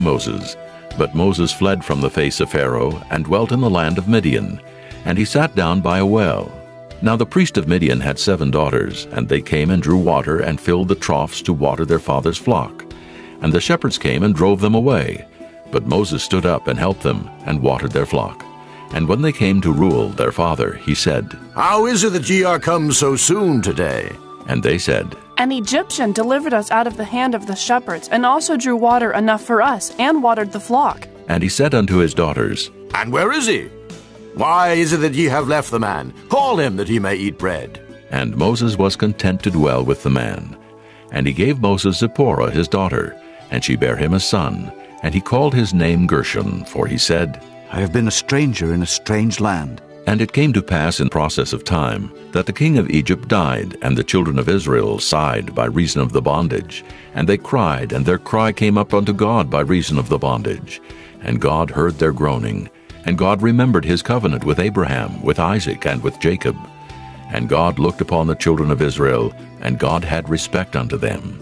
Moses. But Moses fled from the face of Pharaoh and dwelt in the land of Midian, and he sat down by a well. Now the priest of Midian had 7 daughters, and they came and drew water and filled the troughs to water their father's flock. And the shepherds came and drove them away. But Moses stood up and helped them, and watered their flock. And when they came to Reuel their father, he said, How is it that ye are come so soon today? And they said, An Egyptian delivered us out of the hand of the shepherds, and also drew water enough for us, and watered the flock. And he said unto his daughters, And where is he? Why is it that ye have left the man? Call him, that he may eat bread. And Moses was content to dwell with the man. And he gave Moses Zipporah his daughter, and she bare him a son. And he called his name Gershom, for he said, I have been a stranger in a strange land. And it came to pass in process of time, that the king of Egypt died, and the children of Israel sighed by reason of the bondage. And they cried, and their cry came up unto God by reason of the bondage. And God heard their groaning. And God remembered his covenant with Abraham, with Isaac, and with Jacob. And God looked upon the children of Israel, and God had respect unto them.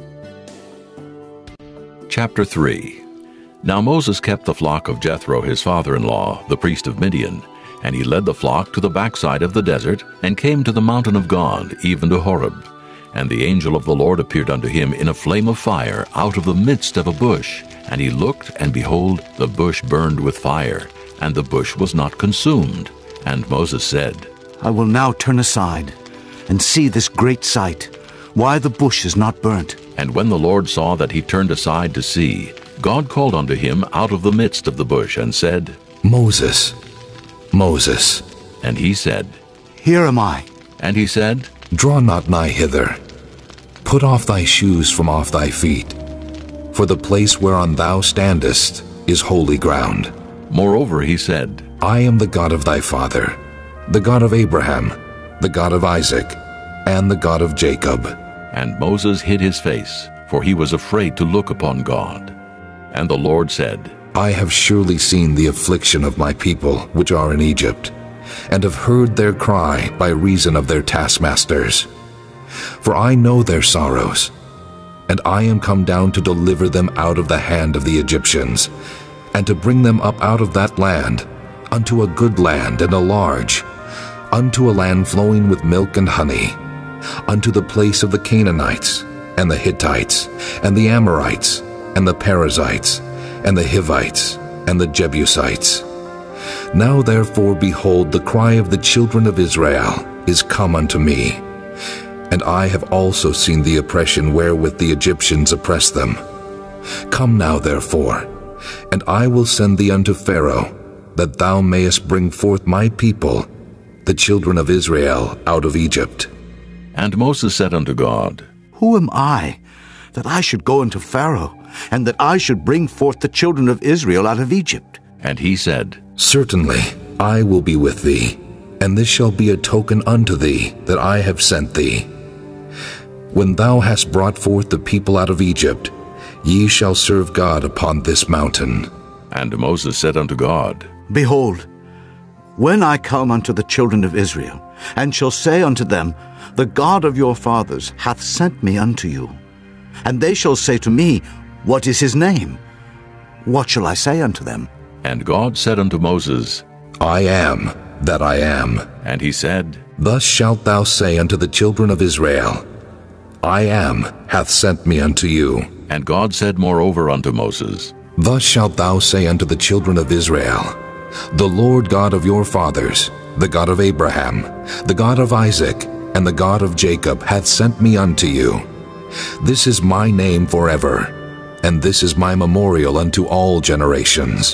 Chapter 3. Now Moses kept the flock of Jethro his father-in-law, the priest of Midian. And he led the flock to the backside of the desert, and came to the mountain of God, even to Horeb. And the angel of the Lord appeared unto him in a flame of fire out of the midst of a bush. And he looked, and behold, the bush burned with fire, and the bush was not consumed. And Moses said, I will now turn aside and see this great sight, why the bush is not burnt. And when the Lord saw that he turned aside to see, God called unto him out of the midst of the bush, and said, Moses, Moses. And he said, Here am I. And he said, Draw not nigh hither. Put off thy shoes from off thy feet, for the place whereon thou standest is holy ground. Moreover he said, I am the God of thy father, the God of Abraham, the God of Isaac, and the God of Jacob. And Moses hid his face, for he was afraid to look upon God. And the Lord said, I have surely seen the affliction of my people which are in Egypt, and have heard their cry by reason of their taskmasters. For I know their sorrows, and I am come down to deliver them out of the hand of the Egyptians, and to bring them up out of that land, unto a good land and a large, unto a land flowing with milk and honey, unto the place of the Canaanites, and the Hittites, and the Amorites, and the Perizzites, and the Hivites, and the Jebusites. Now therefore, behold, the cry of the children of Israel is come unto me, and I have also seen the oppression wherewith the Egyptians oppress them. Come now therefore, and I will send thee unto Pharaoh, that thou mayest bring forth my people, the children of Israel, out of Egypt. And Moses said unto God, Who am I, that I should go unto Pharaoh, and that I should bring forth the children of Israel out of Egypt? And he said, Certainly I will be with thee, and this shall be a token unto thee that I have sent thee. When thou hast brought forth the people out of Egypt, ye shall serve God upon this mountain. And Moses said unto God, Behold, when I come unto the children of Israel, and shall say unto them, The God of your fathers hath sent me unto you, and they shall say to me, What is his name? What shall I say unto them? And God said unto Moses, I am that I am. And he said, Thus shalt thou say unto the children of Israel, I am hath sent me unto you. And God said moreover unto Moses, Thus shalt thou say unto the children of Israel, The Lord God of your fathers, the God of Abraham, the God of Isaac, and the God of Jacob hath sent me unto you. This is my name forever, and this is my memorial unto all generations.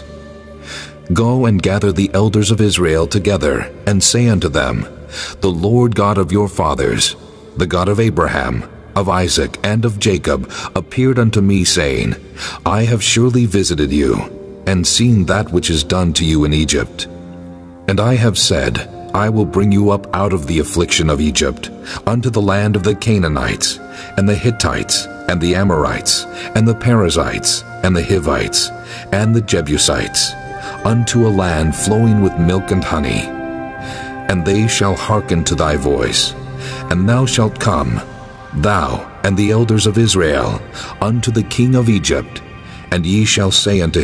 Go and gather the elders of Israel together, and say unto them, The Lord God of your fathers, the God of Abraham, of Isaac, and of Jacob, appeared unto me, saying, I have surely visited you, and seen that which is done to you in Egypt. And I have said, I will bring you up out of the affliction of Egypt, unto the land of the Canaanites, and the Hittites, and the Amorites, and the Perizzites, and the Hivites, and the Jebusites, unto a land flowing with milk and honey. And they shall hearken to thy voice, and thou shalt come, thou and the elders of Israel, unto the king of Egypt, And ye shall say unto